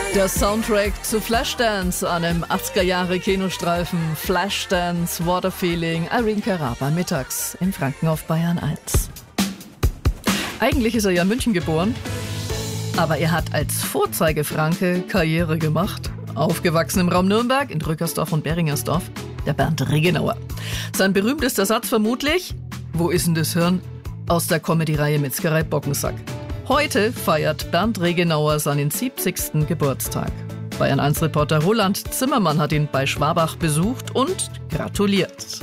Der Soundtrack zu Flashdance, einem 80er-Jahre-Kinostreifen. Flashdance, Waterfeeling, Irene Cara mittags in Franken auf Bayern 1. Eigentlich ist er ja in München geboren, aber er hat als Vorzeigefranke Karriere gemacht. Aufgewachsen im Raum Nürnberg, in Drückersdorf und Beringersdorf, der Bernd Regenauer. Sein berühmtester Satz vermutlich: Wo ist denn das Hirn? Aus der Comedy-Reihe Metzgerei Bockensack. Heute feiert Bernd Regenauer seinen 70. Geburtstag. Bayern 1-Reporter Roland Zimmermann hat ihn bei Schwabach besucht und gratuliert.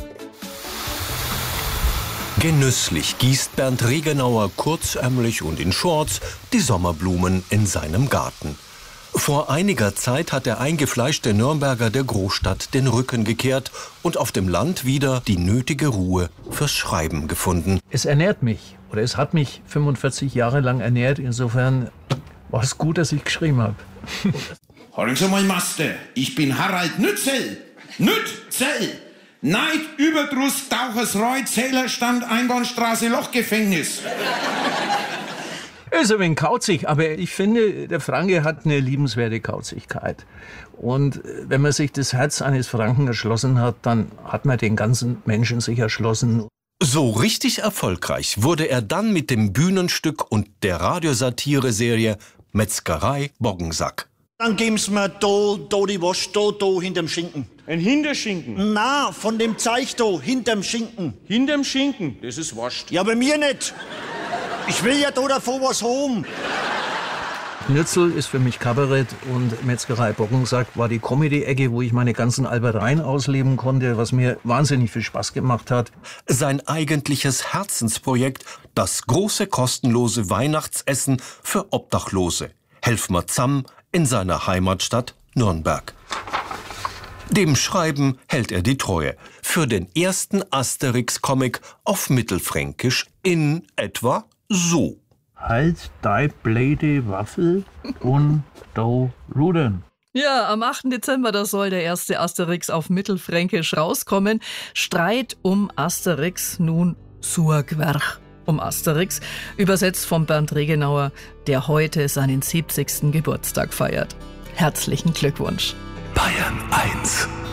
Genüsslich gießt Bernd Regenauer kurzärmlich und in Shorts die Sommerblumen in seinem Garten. Vor einiger Zeit hat der eingefleischte Nürnberger der Großstadt den Rücken gekehrt und auf dem Land wieder die nötige Ruhe fürs Schreiben gefunden. Es ernährt mich, oder es hat mich 45 Jahre lang ernährt. Insofern war es gut, dass ich geschrieben habe. Hören Sie mal, Master, ich bin Harald Nützel. Nützel! Neid, Überdruss, Tauchersreu, Zählerstand, Einbahnstraße, Lochgefängnis. Ist ein wenig kauzig, aber ich finde, der Franke hat eine liebenswerte Kauzigkeit. Und wenn man sich das Herz eines Franken erschlossen hat, dann hat man den ganzen Menschen sich erschlossen. So richtig erfolgreich wurde er dann mit dem Bühnenstück und der Radiosatire-Serie Metzgerei Bockensack. Dann geben Sie mir da die Wurst, da hinterm Schinken. Ein Hinterschinken? Na, von dem Zeich da, hinterm Schinken. Hinterm Schinken? Das ist Wurst. Ja, bei mir nicht. Ich will ja da davor was haben. Nützel ist für mich Kabarett und Metzgerei Bockensack war die Comedy-Ecke, wo ich meine ganzen Albereien ausleben konnte, was mir wahnsinnig viel Spaß gemacht hat. Sein eigentliches Herzensprojekt, das große kostenlose Weihnachtsessen für Obdachlose. Helf mir zusammen in seiner Heimatstadt Nürnberg. Dem Schreiben hält er die Treue. Für den ersten Asterix-Comic auf Mittelfränkisch in etwa so. Halt dei blöde Waffel und do rudern. Ja, am 8. Dezember, da soll der erste Asterix auf Mittelfränkisch rauskommen. Streit um Asterix, nun Surgwerch um Asterix, übersetzt von Bernd Regenauer, der heute seinen 70. Geburtstag feiert. Herzlichen Glückwunsch. Bayern 1